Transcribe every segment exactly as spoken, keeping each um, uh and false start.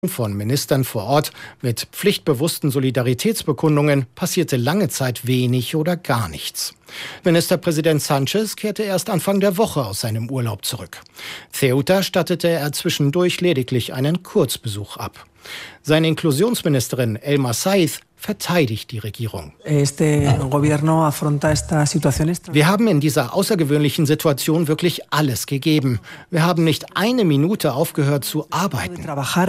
von Ministern vor Ort mit pflichtbewussten Solidaritätsbekundungen passierte lange Zeit wenig oder gar nichts. Ministerpräsident Sánchez kehrte erst Anfang der Woche aus seinem Urlaub zurück. Ceuta stattete er zwischendurch lediglich einen Kurzbesuch ab. Seine Inklusionsministerin Elma Saiz verteidigt die Regierung. Wir haben in dieser außergewöhnlichen Situation wirklich alles gegeben. Wir haben nicht eine Minute aufgehört zu arbeiten.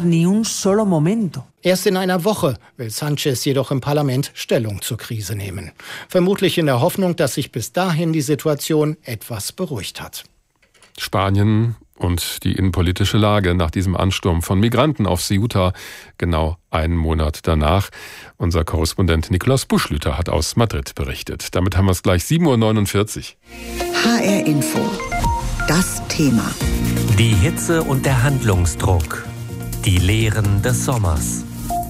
Erst in einer Woche will Sánchez jedoch im Parlament Stellung zur Krise nehmen. Vermutlich in der Hoffnung, dass sich bis dahin die Situation etwas beruhigt hat. Spanien und die innenpolitische Lage nach diesem Ansturm von Migranten auf Ceuta genau einen Monat danach. Unser Korrespondent Nikolaus Buschlüter hat aus Madrid berichtet. Damit haben wir es gleich sieben Uhr neunundvierzig. H R Info. Das Thema. Die Hitze und der Handlungsdruck. Die Lehren des Sommers.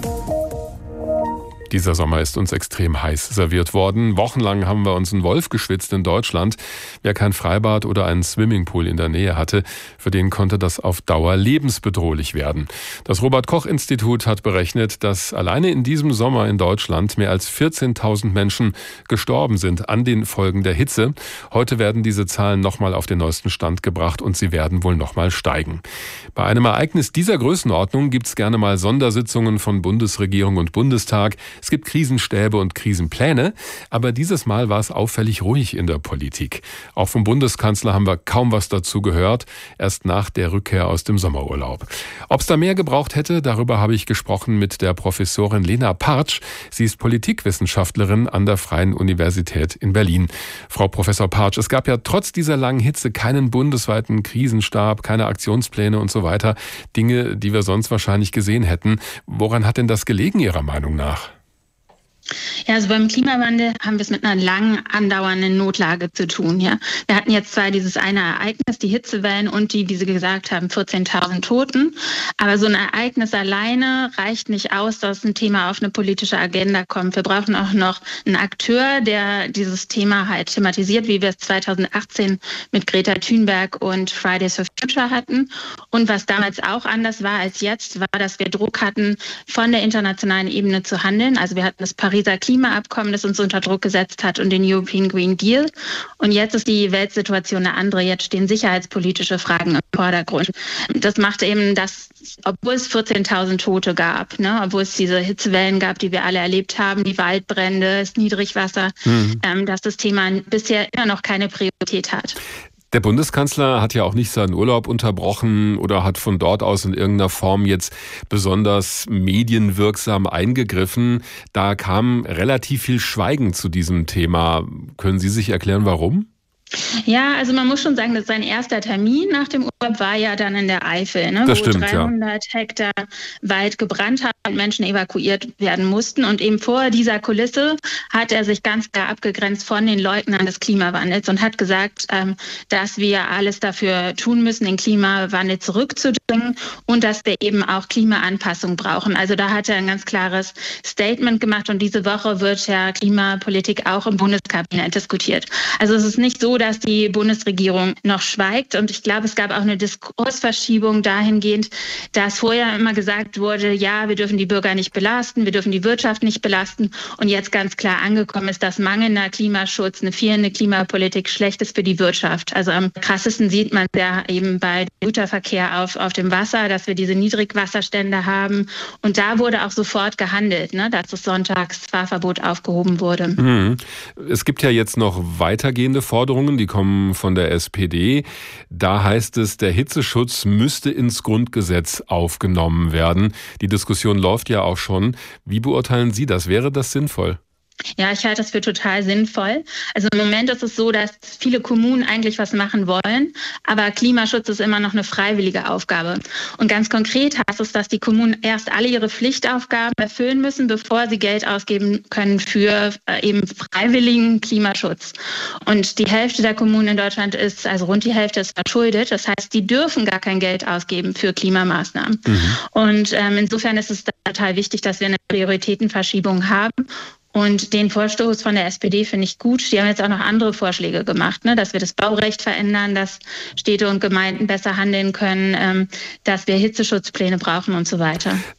Dieser Sommer ist uns extrem heiß serviert worden. Wochenlang haben wir uns einen Wolf geschwitzt in Deutschland. Wer kein Freibad oder einen Swimmingpool in der Nähe hatte, für den konnte das auf Dauer lebensbedrohlich werden. Das Robert-Koch-Institut hat berechnet, dass alleine in diesem Sommer in Deutschland mehr als vierzehntausend Menschen gestorben sind an den Folgen der Hitze. Heute werden diese Zahlen nochmal auf den neuesten Stand gebracht und sie werden wohl nochmal steigen. Bei einem Ereignis dieser Größenordnung gibt es gerne mal Sondersitzungen von Bundesregierung und Bundestag. Es gibt Krisenstäbe und Krisenpläne, aber dieses Mal war es auffällig ruhig in der Politik. Auch vom Bundeskanzler haben wir kaum was dazu gehört, erst nach der Rückkehr aus dem Sommerurlaub. Ob es da mehr gebraucht hätte, darüber habe ich gesprochen mit der Professorin Lena Partsch. Sie ist Politikwissenschaftlerin an der Freien Universität in Berlin. Frau Professor Partsch, es gab ja trotz dieser langen Hitze keinen bundesweiten Krisenstab, keine Aktionspläne und so weiter. Dinge, die wir sonst wahrscheinlich gesehen hätten. Woran hat denn das gelegen, Ihrer Meinung nach? Ja, also beim Klimawandel haben wir es mit einer lang andauernden Notlage zu tun. Ja, wir hatten jetzt zwar dieses eine Ereignis, die Hitzewellen und die, wie Sie gesagt haben, vierzehntausend Toten. Aber so ein Ereignis alleine reicht nicht aus, dass ein Thema auf eine politische Agenda kommt. Wir brauchen auch noch einen Akteur, der dieses Thema halt thematisiert, wie wir es zweitausendachtzehn mit Greta Thunberg und Fridays for Future hatten. Und was damals auch anders war als jetzt, war, dass wir Druck hatten, von der internationalen Ebene zu handeln. Also wir hatten das Pariser Klimaabkommen, das uns unter Druck gesetzt hat, und den European Green Deal. Und jetzt ist die Weltsituation eine andere. Jetzt stehen sicherheitspolitische Fragen im Vordergrund. Das macht eben, dass, obwohl es vierzehntausend Tote gab, ne, obwohl es diese Hitzewellen gab, die wir alle erlebt haben, die Waldbrände, das Niedrigwasser, mhm. ähm, dass das Thema bisher immer noch keine Priorität hat. Der Bundeskanzler hat ja auch nicht seinen Urlaub unterbrochen oder hat von dort aus in irgendeiner Form jetzt besonders medienwirksam eingegriffen. Da kam relativ viel Schweigen zu diesem Thema. Können Sie sich erklären, warum? Ja, also man muss schon sagen, dass sein erster Termin nach dem Urlaub war ja dann in der Eifel, ne, das wo stimmt, dreihundert ja. Hektar Wald gebrannt hat und Menschen evakuiert werden mussten. Und eben vor dieser Kulisse hat er sich ganz klar abgegrenzt von den Leugnern des Klimawandels und hat gesagt, ähm, dass wir alles dafür tun müssen, den Klimawandel zurückzudrängen und dass wir eben auch Klimaanpassung brauchen. Also da hat er ein ganz klares Statement gemacht und diese Woche wird ja Klimapolitik auch im Bundeskabinett diskutiert. Also es ist nicht so, dass die Bundesregierung noch schweigt. Und ich glaube, es gab auch eine Diskursverschiebung dahingehend, dass vorher immer gesagt wurde, ja, wir dürfen die Bürger nicht belasten, wir dürfen die Wirtschaft nicht belasten. Und jetzt ganz klar angekommen ist, dass mangelnder Klimaschutz, eine fehlende Klimapolitik schlecht ist für die Wirtschaft. Also am krassesten sieht man ja eben bei Güterverkehr auf, auf dem Wasser, dass wir diese Niedrigwasserstände haben. Und da wurde auch sofort gehandelt, ne, dass das Sonntagsfahrverbot aufgehoben wurde. Mhm. Es gibt ja jetzt noch weitergehende Forderungen, die kommen von der S P D. Da heißt es, der Hitzeschutz müsste ins Grundgesetz aufgenommen werden. Die Diskussion läuft ja auch schon. Wie beurteilen Sie das? Wäre das sinnvoll? Ja, ich halte das für total sinnvoll. Also im Moment ist es so, dass viele Kommunen eigentlich was machen wollen, aber Klimaschutz ist immer noch eine freiwillige Aufgabe. Und ganz konkret heißt es, dass die Kommunen erst alle ihre Pflichtaufgaben erfüllen müssen, bevor sie Geld ausgeben können für äh, eben freiwilligen Klimaschutz. Und die Hälfte der Kommunen in Deutschland ist, also rund die Hälfte ist verschuldet. Das heißt, die dürfen gar kein Geld ausgeben für Klimamaßnahmen. Mhm. Und ähm, insofern ist es total wichtig, dass wir eine Prioritätenverschiebung haben. Und den Vorstoß von der S P D finde ich gut. Die haben jetzt auch noch andere Vorschläge gemacht, ne? Dass wir das Baurecht verändern, dass Städte und Gemeinden besser handeln können, ähm, dass wir Hitzeschutzpläne brauchen und so weiter.